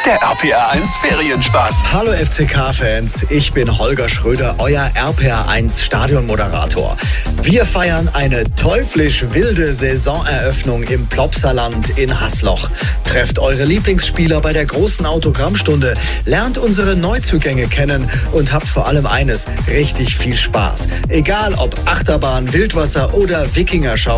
Der RPR1 Ferienspaß. Hallo FCK-Fans, ich bin Holger Schröder, euer RPR1 Stadionmoderator. Wir feiern eine teuflisch wilde Saisoneröffnung im Plopsaland in Hasloch. Trefft eure Lieblingsspieler bei der großen Autogrammstunde, lernt unsere Neuzugänge kennen und habt vor allem eines, richtig viel Spaß. Egal ob Achterbahn, Wildwasser oder Wikingerschau.